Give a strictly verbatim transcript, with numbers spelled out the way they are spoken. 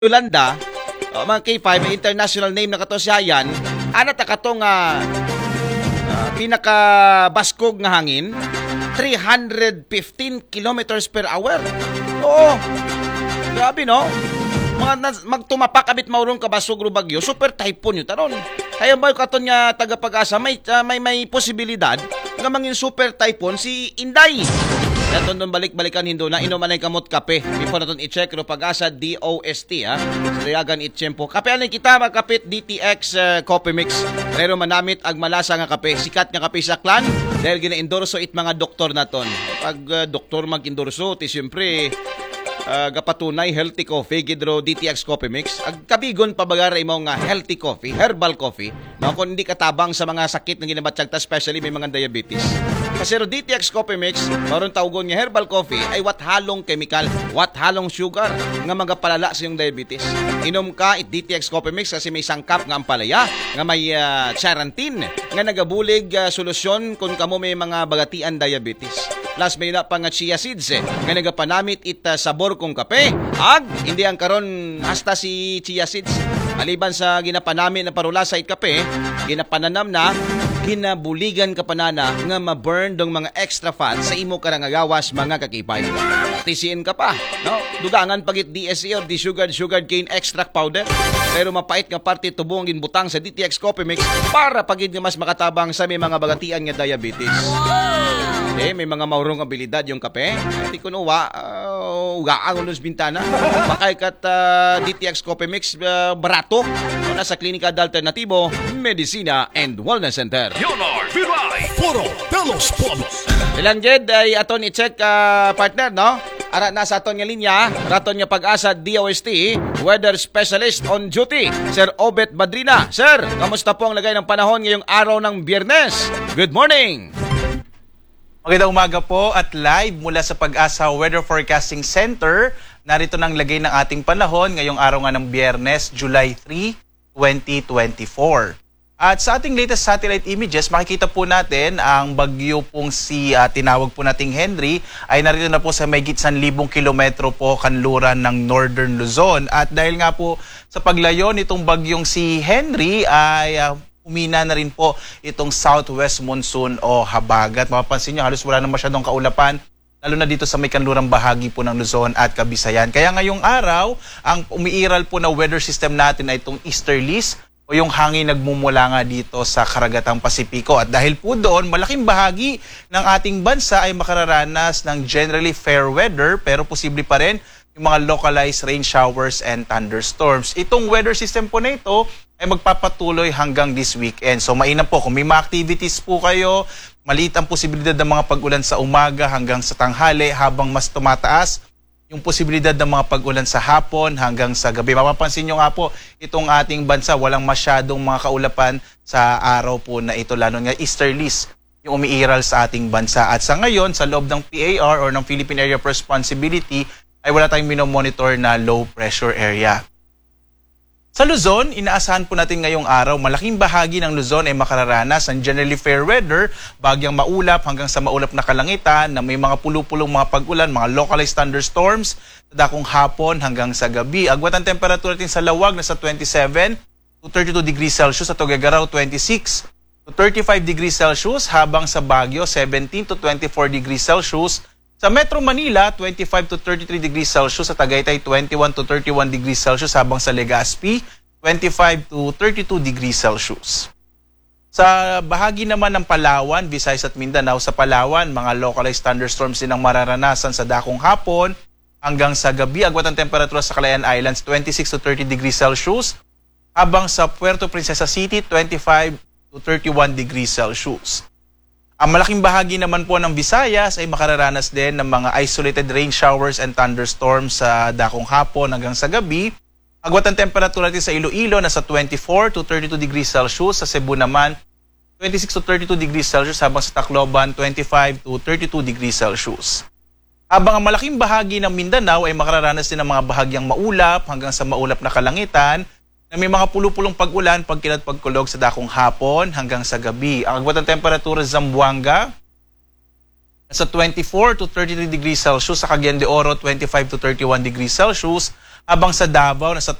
Yolanda, uh, mga K five, may international name na kato siya yan, ana ta katong uh, uh, pinaka-baskog nga hangin, three hundred fifteen kilometers per hour. Oo, grabe no? Mga nas- magtumapak abit maurong kabasog ro bagyo, super typhoon yun taron. Kaya ba yung katon nga taga-Pag-asa, may, uh, may, may posibilidad nga mangin super typhoon si Inday. Naton doon balik-balikan hindo na inuman ay kamot kape. Before naton i-check ro Pag-asa D O S T ha. Sayagan itsempo. Kape anay kita magkapit D T X uh, Coffee Mix. Pero manamit ag malasa nga kape. Sikat nga kape sa clan dahil gina-endorso it mga doktor naton. Pag uh, doktor mag-endorso, ti siyempre uh, gapatunay healthy coffee gidro D T X Coffee Mix. Ag kabigon pabagara imo nga healthy coffee, herbal coffee. No, kung hindi katabang sa mga sakit nga ginabatsyag ta, especially may mga diabetes. Kasi ro D T X Coffee Mix, maron tawgon nga herbal coffee ay wat halong chemical, wat halong sugar nga magapalala sa iyong diabetes. Inom ka it D T X Coffee Mix kasi may sangkap nga ampalaya, nga may uh, charantin, nga nagabulig uh, solusyon kung kamo may mga bagatian diabetes. Plus may na pa nga chia seeds eh, nga nagapanamit it uh, sabor kong kape. Ag, hindi ang karon hasta si chia seeds. Maliban sa ginapanamit na parula sa it kape, ginapananam na ginabuligan ka panana nga ma-burn dong mga extra fat sa imo karangagawas mga kakipay. Tisiin ka pa, no? Dugangan pagit D S E or D-sugar sugar cane extract powder. Pero mapait nga parte tubong ginbutang sa D T X Coffee Mix para pagid nga mas makatabang sa may mga bagatian nga diabetes. Eh, may mga maurong abilidad yung kape. Hindi ko nuwa, uh, ugaang ulos bintana. Bakay kat uh, D T X Coffee Mix uh, barato. So, nasa Klinika Alternatibo, Medicina and Wellness Center. Yonor Viray Foro de los Pueblos. Ilang jed ay aton i-check uh, partner, no? Ara na sa aton nga linya, raton nga Pag-asa D O S T, Weather Specialist on Duty, Sir Obet Badrina. Sir, kamusta po ang lagay ng panahon ngayong araw ng Biyernes? Good morning! Magandang umaga po at live mula sa Pag-asa Weather Forecasting Center. Narito nang lagay ng ating panahon ngayong araw nga ng Biyernes, July third, twenty twenty-four. At sa ating latest satellite images, makikita po natin ang bagyo pong si uh, tinawag po nating Henry ay narito na po sa may gitsan libong kilometro po kanluran ng Northern Luzon. At dahil nga po sa paglayo nitong bagyong si Henry ay uh, umina na rin po itong southwest monsoon o habagat. Mapapansin nyo, halos wala na masyadong kaulapan, lalo na dito sa may kanlurang bahagi po ng Luzon at Kabisayan. Kaya ngayong araw, ang umiiral po na weather system natin ay itong easterlies o yung hangin nagmumula nga dito sa karagatang Pasipiko. At dahil po doon, malaking bahagi ng ating bansa ay makararanas ng generally fair weather, pero posible pa rin yung mga localized rain showers and thunderstorms. Itong weather system po na ito ay magpapatuloy hanggang this weekend. So mainam po, kung may mga activities po kayo, maliit ang posibilidad ng mga pag-ulan sa umaga hanggang sa tanghali, habang mas tumataas yung posibilidad ng mga pag-ulan sa hapon hanggang sa gabi. Mapapansin nyo nga po, itong ating bansa, walang masyadong mga kaulapan sa araw po na ito, lalo nga easterlies yung umiiral sa ating bansa. At sa ngayon, sa loob ng P A R or ng Philippine Area of Responsibility, ay wala tayong minomonitor na low pressure area. Sa Luzon, inaasahan po natin ngayong araw, malaking bahagi ng Luzon ay makararanas ng generally fair weather, bagyang maulap hanggang sa maulap na kalangitan, na may mga pulupulong mga pag-ulan, mga localized thunderstorms, sa dakong hapon hanggang sa gabi. Agwat ang temperatura natin sa Lawag na sa twenty-seven to thirty-two degrees Celsius, sa Tuguegarao twenty-six to thirty-five degrees Celsius, habang sa Baguio seventeen to twenty-four degrees Celsius, sa Metro Manila, twenty-five to thirty-three degrees Celsius. Sa Tagaytay, twenty-one to thirty-one degrees Celsius. Habang sa Legazpi, twenty-five to thirty-two degrees Celsius. Sa bahagi naman ng Palawan, Visayas at Mindanao, sa Palawan, mga localized thunderstorms din ang mararanasan sa dakong hapon hanggang sa gabi. Agwat ang temperatura sa Calayan Islands, twenty-six to thirty degrees Celsius. Habang sa Puerto Princesa City, twenty-five to thirty-one degrees Celsius. Ang malaking bahagi naman po ng Visayas ay makararanas din ng mga isolated rain showers and thunderstorms sa dakong hapon hanggang sa gabi. Agwat ang temperatura natin sa Iloilo na sa twenty-four to thirty-two degrees Celsius. Sa Cebu naman, twenty-six to thirty-two degrees Celsius. Habang sa Tacloban, twenty-five to thirty-two degrees Celsius. Habang ang malaking bahagi ng Mindanao ay makararanas din ng mga bahagyang maulap hanggang sa maulap na kalangitan, na may mga pulupulong pag-ulan, pagkilat, pagkulog sa dakong hapon hanggang sa gabi. Ang agwat ng temperatura sa Zamboanga sa twenty-four to thirty-three degrees Celsius, sa Cagayan de Oro twenty-five to thirty-one degrees Celsius, Habang sa Davao, nasa